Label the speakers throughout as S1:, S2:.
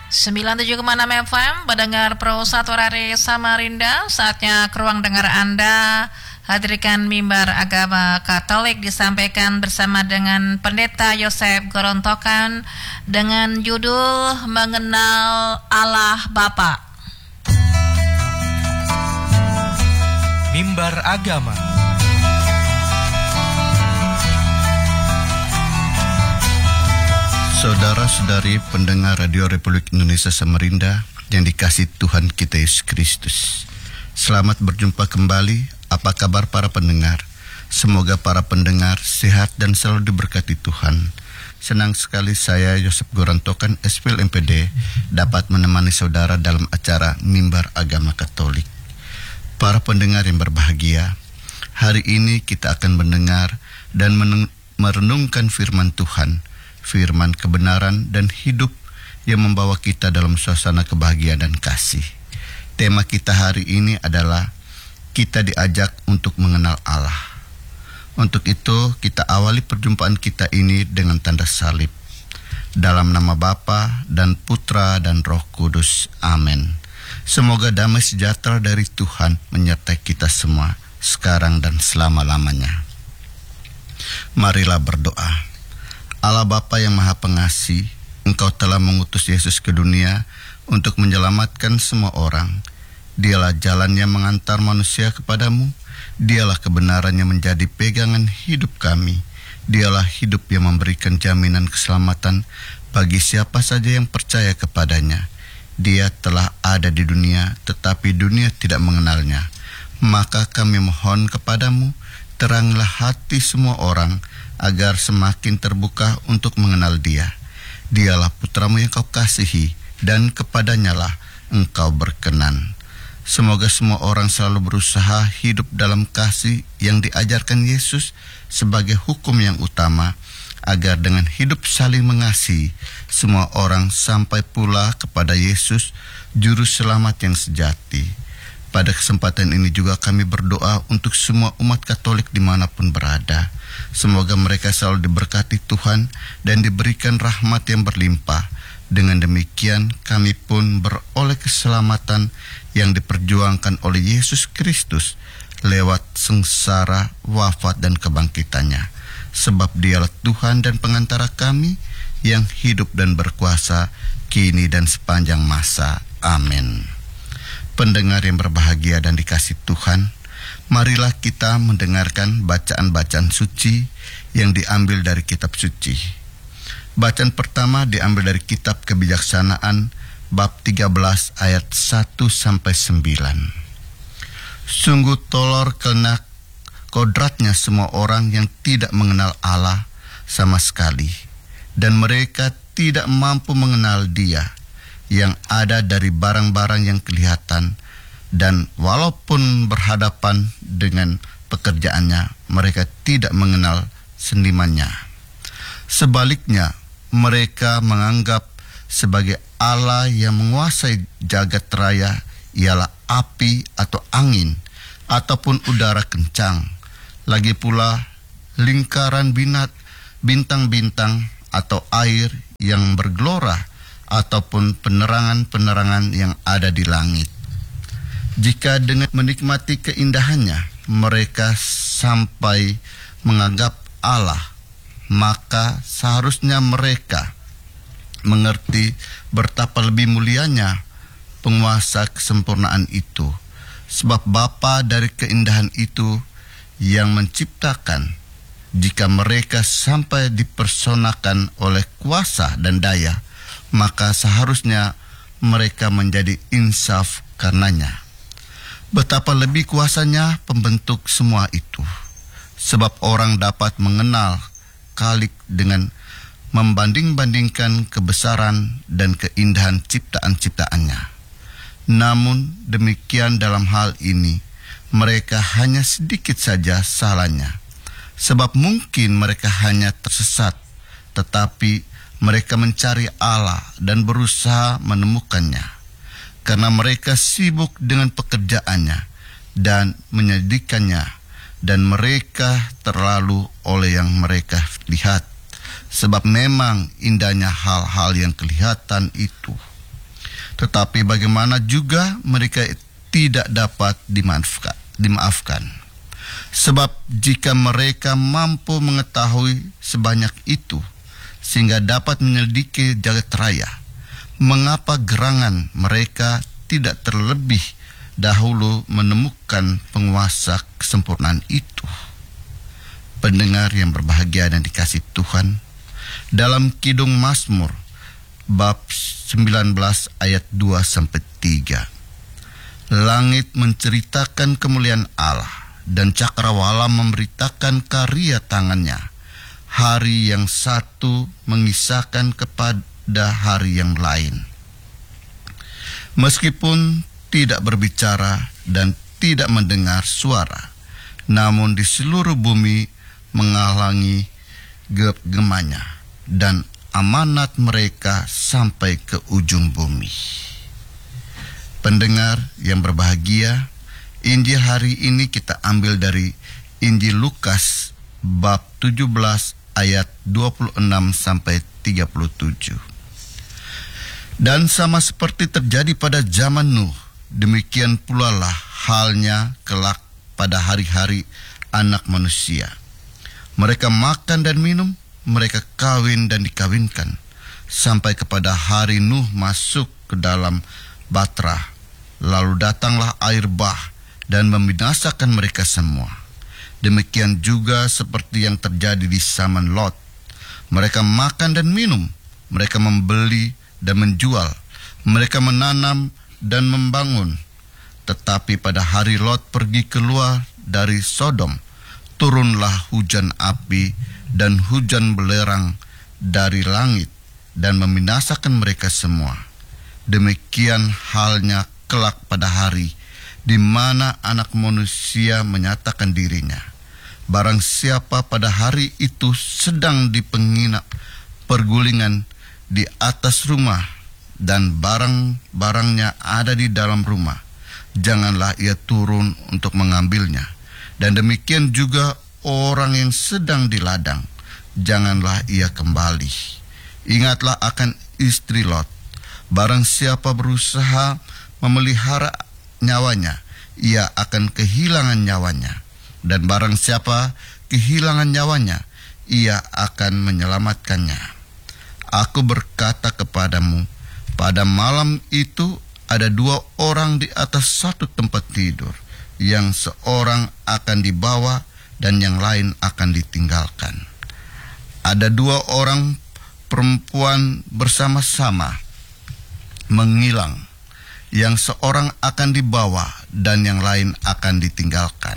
S1: 97,6 FM, pendengar Pro 1 Radio Samarinda. Saatnya ke ruang dengar Anda. Hadirkan mimbar agama Katolik disampaikan bersama dengan Pendeta Yosef Gorontokan dengan judul Mengenal Allah Bapa.
S2: Mimbar agama.
S3: Saudara-saudari pendengar Radio Republik Indonesia Samarinda yang dikasihi Tuhan kita Yesus Kristus, selamat berjumpa kembali. Apa kabar para pendengar? Semoga para pendengar sehat dan selalu diberkati Tuhan. Senang sekali saya Yosef Gorontokan SPL MPD dapat menemani saudara dalam acara Mimbar Agama Katolik. Para pendengar yang berbahagia, hari ini kita akan mendengar dan merenungkan firman Tuhan, firman kebenaran dan hidup yang membawa kita dalam suasana kebahagiaan dan kasih. Tema kita hari ini adalah kita diajak untuk mengenal Allah. Untuk itu kita awali perjumpaan kita ini dengan tanda salib. Dalam nama Bapa dan Putra dan Roh Kudus. Amin. Semoga damai sejahtera dari Tuhan menyertai kita semua sekarang dan selama-lamanya. Marilah berdoa. Allah Bapa yang Maha Pengasih, Engkau telah mengutus Yesus ke dunia untuk menyelamatkan semua orang. Dialah jalan yang mengantar manusia kepadamu. Dialah kebenaran yang menjadi pegangan hidup kami. Dialah hidup yang memberikan jaminan keselamatan bagi siapa saja yang percaya kepadanya. Dia telah ada di dunia, tetapi dunia tidak mengenalnya. Maka kami mohon kepadamu, teranglah hati semua orang, agar semakin terbuka untuk mengenal Dia. Dialah Putramu yang Kau kasihi, dan kepadanya lah Engkau berkenan. Semoga semua orang selalu berusaha hidup dalam kasih yang diajarkan Yesus sebagai hukum yang utama, agar dengan hidup saling mengasihi, semua orang sampai pula kepada Yesus, Juru Selamat yang sejati. Pada kesempatan ini juga kami berdoa untuk semua umat Katolik dimanapun berada. Semoga mereka selalu diberkati Tuhan dan diberikan rahmat yang berlimpah. Dengan demikian kami pun beroleh keselamatan yang diperjuangkan oleh Yesus Kristus lewat sengsara, wafat dan kebangkitannya. Sebab Dialah Tuhan dan pengantara kami yang hidup dan berkuasa kini dan sepanjang masa. Amin. Pendengar yang berbahagia dan dikasihi Tuhan, marilah kita mendengarkan bacaan-bacaan suci yang diambil dari kitab suci. Bacaan pertama diambil dari kitab Kebijaksanaan bab 13 ayat 1-9. Sungguh tolor kena kodratnya semua orang yang tidak mengenal Allah sama sekali, dan mereka tidak mampu mengenal Dia yang ada dari barang-barang yang kelihatan, dan walaupun berhadapan dengan pekerjaannya, mereka tidak mengenal senimannya. Sebaliknya, mereka menganggap sebagai Allah yang menguasai jagat raya ialah api atau angin, ataupun udara kencang. Lagi pula, lingkaran bintang-bintang atau air yang bergelora, ataupun penerangan-penerangan yang ada di langit. Jika dengan menikmati keindahannya mereka sampai menganggap Allah, maka seharusnya mereka mengerti betapa lebih mulianya penguasa kesempurnaan itu. Sebab Bapa dari keindahan itu yang menciptakan, jika mereka sampai dipersonakan oleh kuasa dan daya, maka seharusnya mereka menjadi insaf karenanya. Betapa lebih kuasanya pembentuk semua itu. Sebab orang dapat mengenal Khalik dengan membanding-bandingkan kebesaran dan keindahan ciptaan-ciptaannya. Namun demikian dalam hal ini, mereka hanya sedikit saja salahnya. Sebab mungkin mereka hanya tersesat, tetapi mereka mencari Allah dan berusaha menemukannya, karena mereka sibuk dengan pekerjaannya dan menyedihkannya, dan mereka terlalu oleh yang mereka lihat. Sebab memang indahnya hal-hal yang kelihatan itu, Tetapi bagaimana juga mereka tidak dapat dimaafkan. Sebab jika mereka mampu mengetahui sebanyak itu, sehingga dapat menyelidiki jagat raya, mengapa gerangan mereka tidak terlebih dahulu menemukan penguasa kesempurnaan itu? Pendengar yang berbahagia dan dikasihi Tuhan, dalam Kidung Mazmur bab 19 ayat 2-3, langit menceritakan kemuliaan Allah dan cakrawala memberitakan karya tangannya. Hari yang satu mengisahkan kepada hari yang lain. Meskipun tidak berbicara dan tidak mendengar suara, namun di seluruh bumi menghalangi gemanya, dan amanat mereka sampai ke ujung bumi. Pendengar yang berbahagia, Injil hari ini kita ambil dari Injil Lukas bab 17 ayat 26-37. Dan sama seperti terjadi pada zaman Nuh, demikian pula lah halnya kelak pada hari-hari Anak Manusia. Mereka makan dan minum, mereka kawin dan dikawinkan, sampai kepada hari Nuh masuk ke dalam batra. Lalu datanglah air bah dan membinasakan mereka semua. Demikian juga seperti yang terjadi di zaman Lot. Mereka makan dan minum, mereka membeli dan menjual, mereka menanam dan membangun. Tetapi pada hari Lot pergi keluar dari Sodom, turunlah hujan api dan hujan belerang dari langit dan membinasakan mereka semua. Demikian halnya kelak pada hari di mana Anak Manusia menyatakan dirinya. Barang siapa pada hari itu sedang di penginap pergulingan di atas rumah dan barang-barangnya ada di dalam rumah, janganlah ia turun untuk mengambilnya. Dan demikian juga orang yang sedang di ladang, janganlah ia kembali. Ingatlah akan istri Lot. Barang siapa berusaha memelihara nyawanya, ia akan kehilangan nyawanya. Dan barang siapa kehilangan nyawanya, ia akan menyelamatkannya. Aku berkata kepadamu, pada malam itu ada 2 orang di atas satu tempat tidur, yang seorang akan dibawa dan yang lain akan ditinggalkan. Ada 2 orang perempuan bersama-sama menghilang, yang seorang akan dibawa dan yang lain akan ditinggalkan.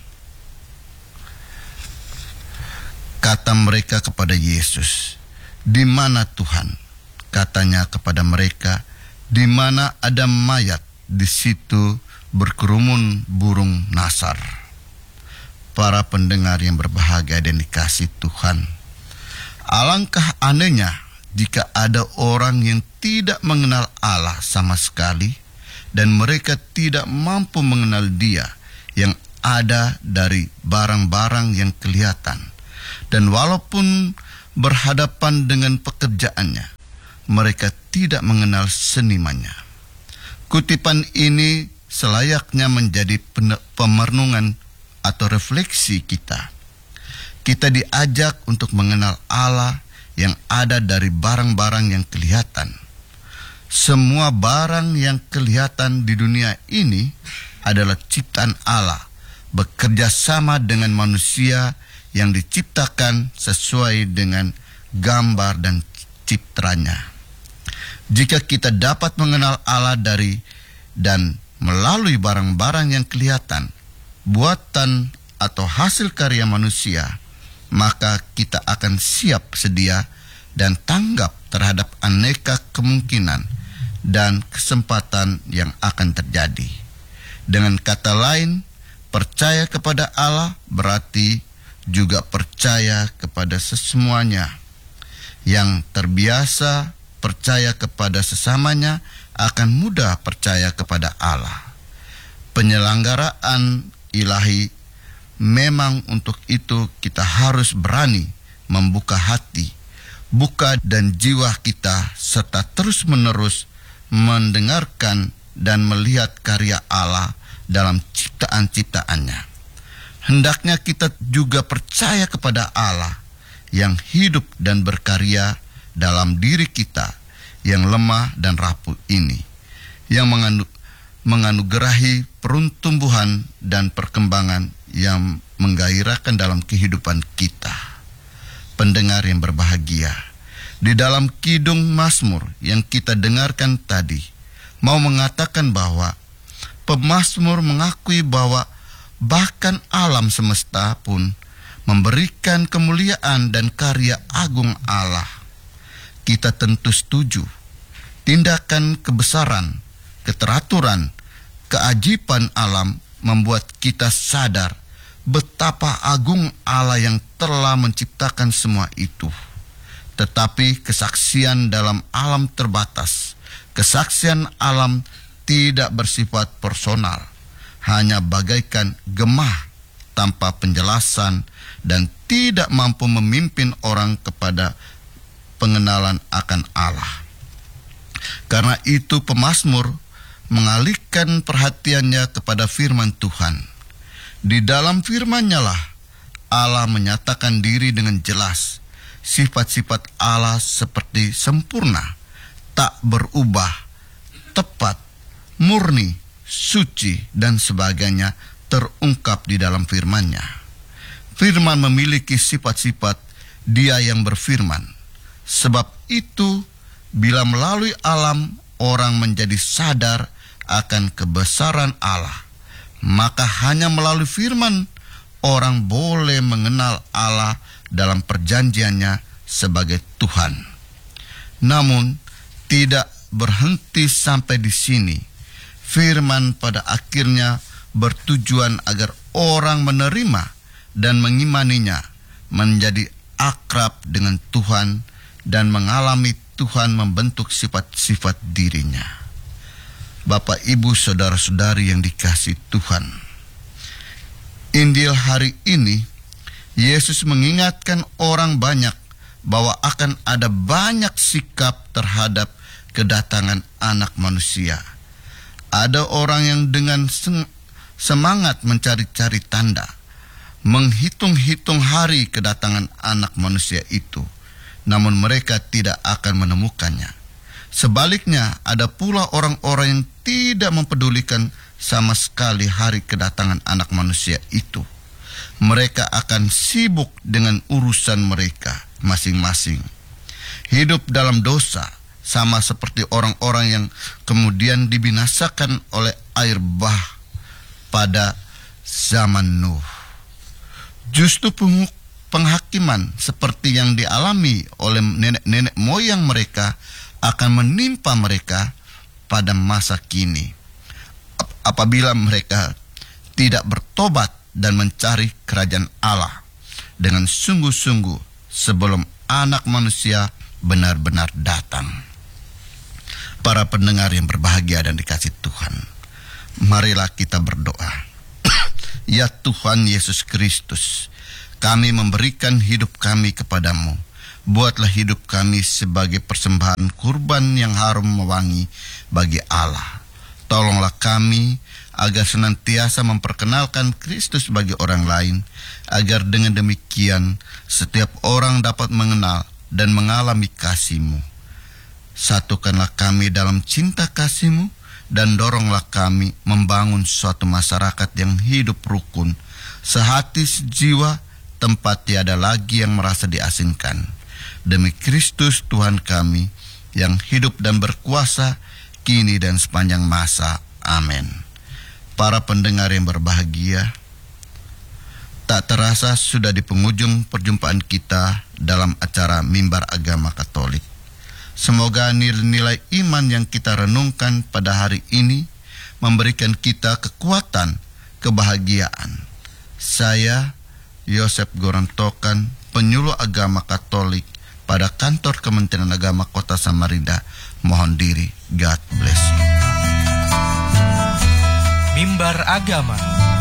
S3: Kata mereka kepada Yesus, "Di mana Tuhan?" Katanya kepada mereka, "Di mana ada mayat, di situ berkerumun burung nasar." Para pendengar yang berbahagia dan dikasihi Tuhan, alangkah anehnya jika ada orang yang tidak mengenal Allah sama sekali, dan mereka tidak mampu mengenal Dia yang ada dari barang-barang yang kelihatan. Dan walaupun berhadapan dengan pekerjaannya, mereka tidak mengenal senimannya. Kutipan ini selayaknya menjadi pemerenungan atau refleksi kita. Kita diajak untuk mengenal Allah yang ada dari barang-barang yang kelihatan. Semua barang yang kelihatan di dunia ini adalah ciptaan Allah, bekerja sama dengan manusia yang diciptakan sesuai dengan gambar dan citranya. Jika kita dapat mengenal Allah dari dan melalui barang-barang yang kelihatan, buatan atau hasil karya manusia, maka kita akan siap sedia dan tanggap terhadap aneka kemungkinan dan kesempatan yang akan terjadi. Dengan kata lain, percaya kepada Allah berarti juga percaya kepada semuanya. Yang terbiasa percaya kepada sesamanya akan mudah percaya kepada Allah. Penyelenggaraan ilahi memang untuk itu kita harus berani membuka hati, buka dan jiwa kita, serta terus-menerus mendengarkan dan melihat karya Allah dalam ciptaan-ciptaannya. Hendaknya kita juga percaya kepada Allah yang hidup dan berkarya dalam diri kita yang lemah dan rapuh ini, yang menganugerahi pertumbuhan dan perkembangan yang menggairahkan dalam kehidupan kita. Pendengar yang berbahagia, di dalam kidung Mazmur yang kita dengarkan tadi, mau mengatakan bahwa pemazmur mengakui bahwa bahkan alam semesta pun memberikan kemuliaan dan karya agung Allah. Kita tentu setuju, tindakan kebesaran, keteraturan, keajaiban alam membuat kita sadar betapa agung Allah yang telah menciptakan semua itu. Tetapi kesaksian dalam alam terbatas. Kesaksian alam tidak bersifat personal, hanya bagaikan gemah tanpa penjelasan dan tidak mampu memimpin orang kepada pengenalan akan Allah. Karena itu pemazmur mengalihkan perhatiannya kepada firman Tuhan. Di dalam firman-Nya lah Allah menyatakan diri dengan jelas. Sifat-sifat Allah seperti sempurna, tak berubah, tepat, murni, suci, dan sebagainya terungkap di dalam firman-Nya. Firman memiliki sifat-sifat Dia yang berfirman. Sebab itu, bila melalui alam orang menjadi sadar akan kebesaran Allah, maka hanya melalui firman orang boleh mengenal Allah dalam perjanjiannya sebagai Tuhan. Namun, tidak berhenti sampai di sini. Firman pada akhirnya bertujuan agar orang menerima dan mengimaninya, menjadi akrab dengan Tuhan dan mengalami Tuhan membentuk sifat-sifat dirinya. Bapak, Ibu, saudara-saudari yang dikasihi Tuhan, Injil hari ini Yesus mengingatkan orang banyak bahwa akan ada banyak sikap terhadap kedatangan Anak Manusia. Ada orang yang dengan semangat mencari-cari tanda, menghitung-hitung hari kedatangan Anak Manusia itu, namun mereka tidak akan menemukannya. Sebaliknya, ada pula orang-orang yang tidak mempedulikan sama sekali hari kedatangan Anak Manusia itu. Mereka akan sibuk dengan urusan mereka masing-masing. Hidup dalam dosa, sama seperti orang-orang yang kemudian dibinasakan oleh air bah pada zaman Nuh. Justru penghakiman seperti yang dialami oleh nenek-nenek moyang mereka akan menimpa mereka pada masa kini, apabila mereka tidak bertobat dan mencari kerajaan Allah dengan sungguh-sungguh sebelum Anak Manusia benar-benar datang. Para pendengar yang berbahagia dan dikasihi Tuhan, marilah kita berdoa. Ya Tuhan Yesus Kristus, kami memberikan hidup kami kepadamu. Buatlah hidup kami sebagai persembahan kurban yang harum mewangi bagi Allah. Tolonglah kami agar senantiasa memperkenalkan Kristus bagi orang lain, agar dengan demikian setiap orang dapat mengenal dan mengalami kasih-Mu. Satukanlah kami dalam cinta kasih-Mu, dan doronglah kami membangun suatu masyarakat yang hidup rukun, sehati sejiwa, tempat tiada lagi yang merasa diasingkan. Demi Kristus Tuhan kami, yang hidup dan berkuasa, kini dan sepanjang masa. Amin. Para pendengar yang berbahagia, tak terasa sudah di penghujung perjumpaan kita dalam acara Mimbar Agama Katolik. Semoga nilai-nilai iman yang kita renungkan pada hari ini memberikan kita kekuatan, kebahagiaan. Saya, Yosef Gorontokan, penyuluh agama Katolik pada kantor Kementerian Agama Kota Samarinda, mohon diri. God bless you.
S2: Mimbar Agama